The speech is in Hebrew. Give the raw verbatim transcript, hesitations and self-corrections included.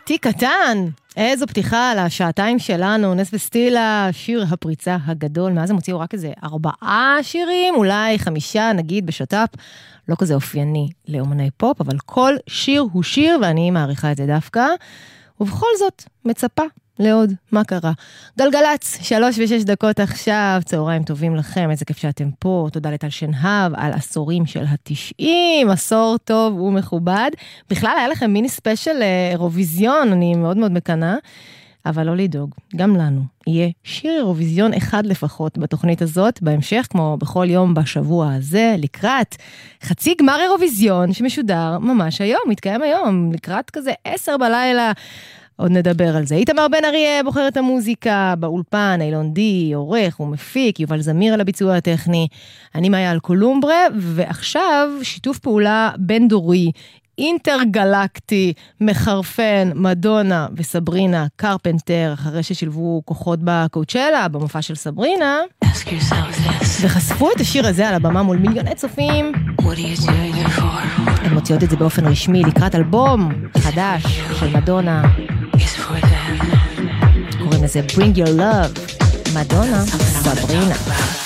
תיק קטן, איזו פתיחה על השעתיים שלנו, נס וסטילה, שיר הפריצה הגדול, מאז הם הוציאו רק איזה ארבעה שירים, אולי חמישה נגיד בשטאפ, לא כזה אופייני לאומני פופ, אבל כל שיר הוא שיר, ואני מעריכה את זה דווקא, ובכל זאת מצפה לעוד, מה קרה? גלגלץ, שלוש ושש דקות עכשיו, צהריים טובים לכם, איזה כיף שאתם פה, תודה לטל שנהב על עשורים של התשעים, עשור טוב ומכובד, בכלל היה לכם מיני ספיישל אירוויזיון, אני מאוד מאוד מקנה, אבל לא לדאוג, גם לנו יהיה שיר אירוויזיון אחד לפחות בתוכנית הזאת, בהמשך כמו בכל יום בשבוע הזה, לקראת חצי גמר אירוויזיון שמשודר ממש היום, מתקיים היום, לקראת כזה עשר בלילה, עוד נדבר על זה. איתמר בן אריה בוחר את המוזיקה, באולפן, אילון די, עורך ומפיק, יובל זמיר על הביצוע הטכני, אני מאיה על קולומברה, ועכשיו שיתוף פעולה בין דורי, אינטרגלקטי, מחרפן, מדונה וסברינה קרפנטר, אחרי ששילבו כוחות בקואוצ'לה, במופע של סברינה, וחשפו את השיר הזה על הבמה מול מיליוני צופים. הן מוציאות את זה באופן רשמי לקראת אלבום חדש של מדונה. קוראים לזה Bring Your Love, מדונה, סברינה.